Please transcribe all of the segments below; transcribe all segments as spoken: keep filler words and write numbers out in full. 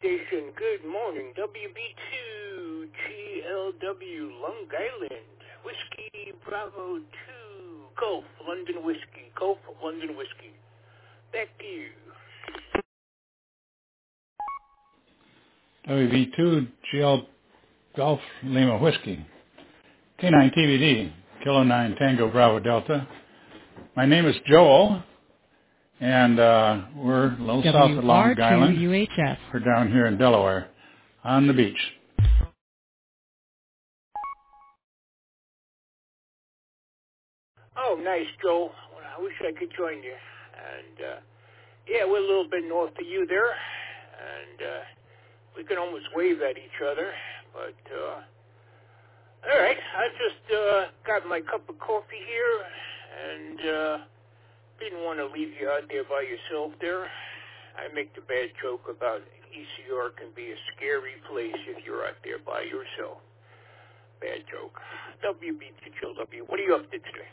station. Good morning. W B two G L W, Long Island. Whiskey Bravo two. Gulf, London Whiskey. Gulf, London Whiskey. Back to you. W B two G L Golf Lima Whiskey. K nine T V D, Kilo nine Tango Bravo Delta. My name is Joel, and uh, we're a little south of Long Island. U H F. We're down here in Delaware on the beach. Oh, nice, Joel. Well, I wish I could join you. And, uh, yeah, we're a little bit north of you there. And uh, we can almost wave at each other. But, uh, all right, I just uh, got my cup of coffee here. And uh, didn't want to leave you out there by yourself there. I make the bad joke about E C R can be a scary place if you're out there by yourself. Bad joke. W B T G L W, what are you up to today?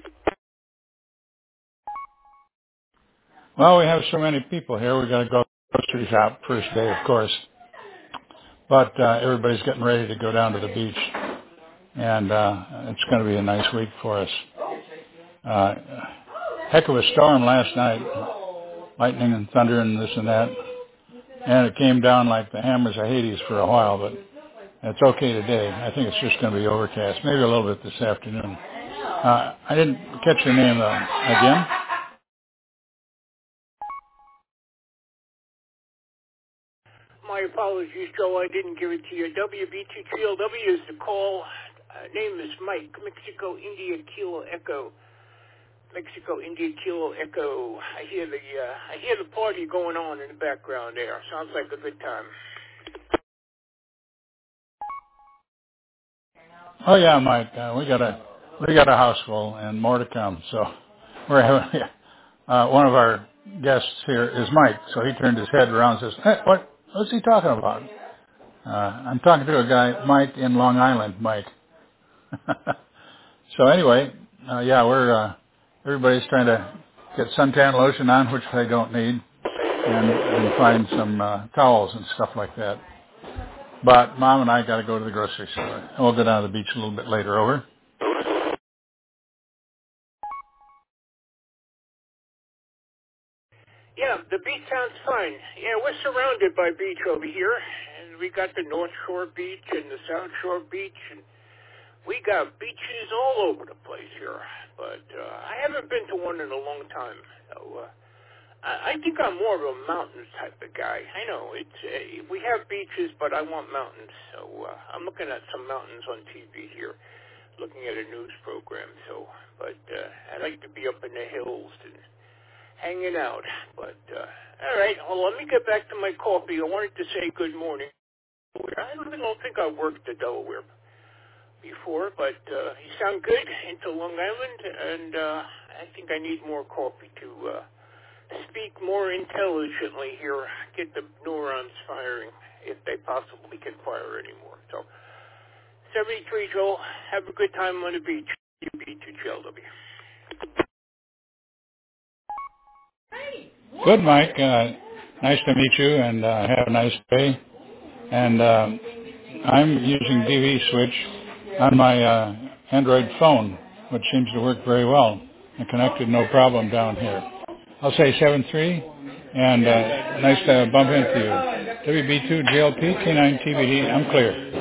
Well, we have so many people here. We got to go grocery shop first day, of course. But uh, everybody's getting ready to go down to the beach, and uh, it's going to be a nice week for us. Uh, heck of a storm last night, lightning and thunder and this and that, and it came down like the hammers of Hades for a while, but it's okay today. I think it's just going to be overcast, maybe a little bit this afternoon. Uh, I didn't catch your name uh, again. My apologies, Joe. I didn't give it to you. W B T G L W is the call. Uh, name is Mike. Mexico India Kilo Echo. Mexico India Kilo Echo. I hear the uh, I hear the party going on in the background there. Sounds like a good time. Oh yeah, Mike. Uh, we got a we got a house full and more to come. So we're having uh, one of our guests here is Mike. So he turned his head around and says, "Hey, what what's he talking about?" Uh, I'm talking to a guy, Mike in Long Island, Mike. So anyway, uh, yeah, we're uh, everybody's trying to get suntan lotion on, which they don't need, and, and find some uh, towels and stuff like that. But Mom and I got to go to the grocery store, and we'll go down to the beach a little bit later. Over. Yeah, the beach sounds fine. Yeah, we're surrounded by beach over here, and we got the North Shore Beach and the South Shore Beach, and we got beaches all over the place here. But uh, I haven't been to one in a long time, so uh, I, I think I'm more of a mountains type of guy. I know it's uh, we have beaches, but I want mountains, so uh, I'm looking at some mountains on T V here, looking at a news program. So, but uh, I like to be up in the hills and hanging out. But, uh, all right, well, let me get back to my coffee. I wanted to say good morning. I don't don't think I worked at Delaware before, but uh, you sound good into Long Island, and uh, I think I need more coffee to uh, speak more intelligently here, get the neurons firing, if they possibly can fire anymore. So, seventy-three, Joel, have a good time on the beach. U P to G L W. Good, Mike. Uh, nice to meet you, and uh, have a nice day. And uh, I'm using D V switch on my uh, Android phone, which seems to work very well and connected no problem down here. I'll say seven three, and uh, nice to bump into you. W B two G L P K nine T V D. I'm clear.